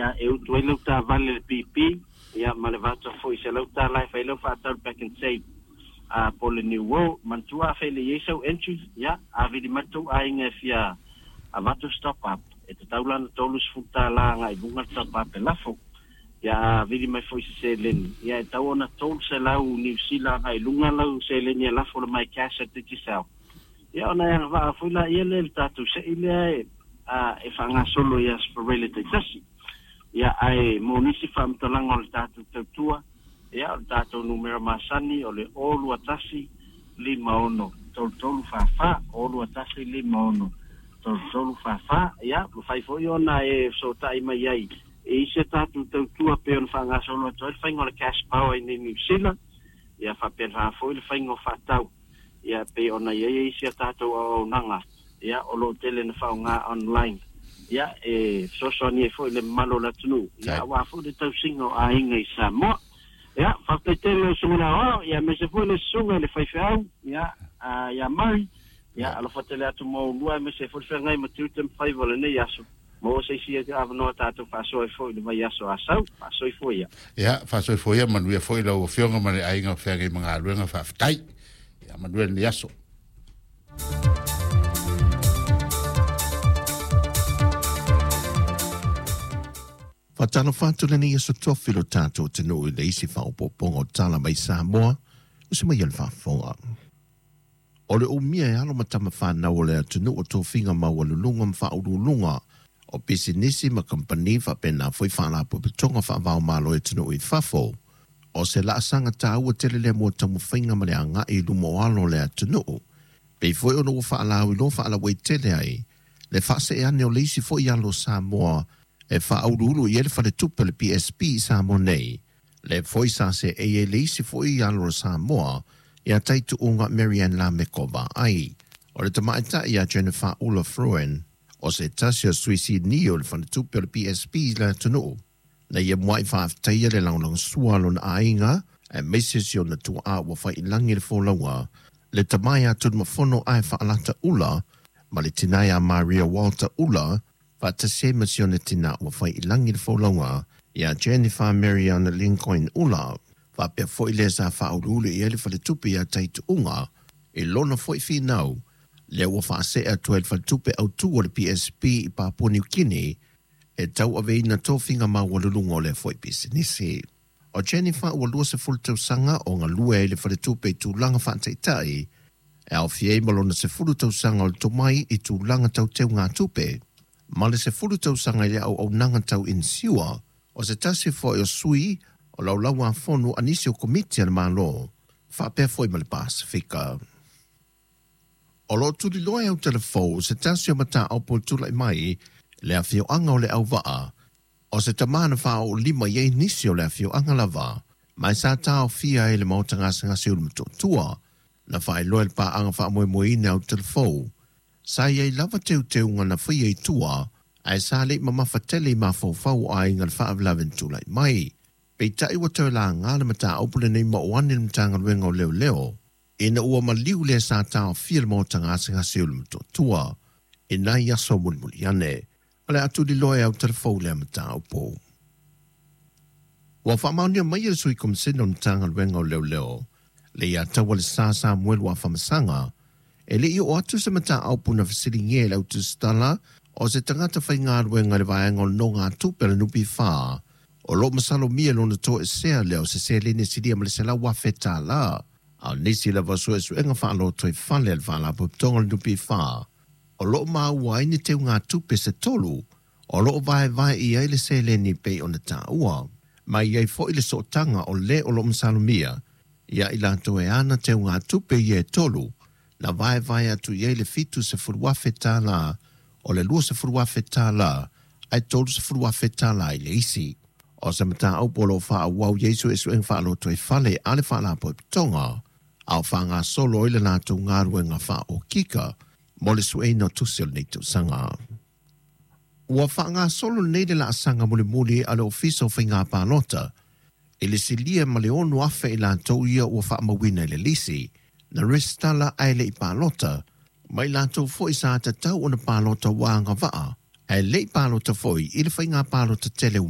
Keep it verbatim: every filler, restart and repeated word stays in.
ia e utu e lau tā vale le pipi, ia ma le vata fo i se lau tā lai fai lau whātau back and say, a po le New World, mantua a whele iesau entry, ia, a vidi matu a inga fia a vatu stop up, e te taulana tolu sfuta la nga i bunga stop up e lafo, ia vidi mai fo i se leni, ia e tau ona tolu se lau New Zealand ai lunga lau se leni e lafo le mai cash at te kisau. Ia ona ia ngā wha la ia le tatu se ilea e, a e whanga solo ia sparele te tasi. Ia ai monisi whamtalanga o le tātou tautua, ia o le tātou numera masani o le olu atasi lima ono, tolu tolu whawha, olu atasi lima ono, tolu tolu whawha, ia, lo whaifoi ona e so tai mai ai, e ise tātou tautua pe on whanga solo atoa, le whaingo le cash power i New Zealand, ia whapen whawhoi le whaingo whatau, ia pe ona ia ise tātou au nanga, ia o lo tele na whaunga online, ia e sosoni e foi le malo la tunu ia wa fo de tau singo a inga i Samoa ia fa te tele sumuna o ia me se foi le sunga le fai fau ia a ia mai ia alo fa tele atu mo lua me se foi ngai ma tu tem fai vole ne yaso mo se si e ava no tatu fa so e foi le mai yaso asau fa so e foi ia ia fa so e foi ia manu e foi lo fionga ma le ainga fa ngai manga luenga fa tai ia manu e yaso Fatana fatula ni yeso tofilo tato tenu le isi fa opopongo tala mai Samoa, usi mai alfa fonga. Ole o mia e alo matama whana o le atunu o tō whinga mawalulunga mwa urulunga o pisinisi ma kompani fa pena foi whana po pitonga wha vau malo e tunu i fafo. O se la asanga tā ua tele le mo tamu whinga ma le anga i lumo alo le atunu. Pei foi ono wha ala ui lo wha ala wei tele ai, le wha se e ane o le isi foi alo Samoa e wha aurulu i ele whare tupe le P S P Samoa nei. Le foi sa se e e le isi foi alo Samoa i a taitu unga Marianne Lamekova ai. O le tamaita i a Jennifer Ula Fruen o se tasio suisi ni o le whare tupe le P S P la tunu. Na ia mwai whaaftaia le launang sualo na ainga e mesesi o na tua a wa whai ilangi le fōlaua le tamai atu mafono ai whaalata ula ma le tinaya Maria Walter Ula Fata se masione tina ua whai ilangi le fōlaunga ia Jennifer Marianne Lincoln Ula fa pe foi le sa fa ulule i ele fale tupe ia taitu unga e lona foi finau le ua fa se a tuel fale tupe au tu o le P S P i Papua New Guinea e tau ave ina tōwhinga ma walulunga o le foi pisinisi. O Jennifer ua lua se fulu tau sanga o ngā lua e le fale tupe i tūlanga whaataitai e au fiei malona se fulu tau sanga o le tomai i tūlanga tau teu ngā tupe. Ma le se fulu tau sanga le au au nanga tau insiua, o se tasi foi o sui, o lau lau a fonu anisi o komiti ana malo, wha pia foi ma le Pasifika. O lo tuli loa au telefo, se tasi o mata au po tula i mai, le a fio anga o le au waa, o se tamana wha o lima iei nisi o le a fio anga lava, mai sa tau fia e le mautanga sanga se ulu tua, na wha e loa le pa anga wha moe moe ina au telefo, sa iei lava teu teu ngana whai ei tua, ai sa le ma mawhatele ma fau ai ngal wha avlaven tula i mai. Pei tai wa tau la ngāle mata aupule nei ma oane ni mtanga luenga o leo leo, ina ua ma liu le sa tau fia mo tanga singa seulu mto tua, ina i aso mulmuli ane, ale atu di loe au telefou le mata aupo. Wa wha maunia mai e sui komsino mtanga luenga o leo leo, le ia tawa le sa sa muelu a whamasanga, e le i o atu se mata aupu na fasili nge le autu stala o se tangata whai ngā ruenga le vaenga no ngā tupe le nupi wha. O lo masalo mia lona to e sea leo se sea lene sidia ma le se la wafeta la. Au nisi la vasu e su enga wha alo toi whale al wha la putonga le nupi wha. O lo maa ua ine teu ngā tupe se tolu. O lo vai vai i ai le se lene pei o na ta ua. Ma i ai fo i le sotanga o le o lo masalo mia. Ia i lato e ana teu ngā tupe i e tolu. Na vai vai atu iei le fitu se furuafe tā la, o le lua se furuafe tā la, ai tolu se furuafe tā la i le isi. O se mata au polo wha a wau Jesu e su eng wha alo toi whale ale wha la po pitonga, au wha ngā solo i le nātou ngā ruenga wha o kika, mo le su e no tusil nei tu sanga. Ua wha ngā solo nei de la sanga muli muli ale ofiso whi ngā pālota, e le silia ma le onu afe i lātou ia ua wha mawina i le lisi, na restala aile i pālota, mai lātou fo i sa te tau o na pālota wā ngā waa, ai le pālota foi i le whainga pālota tele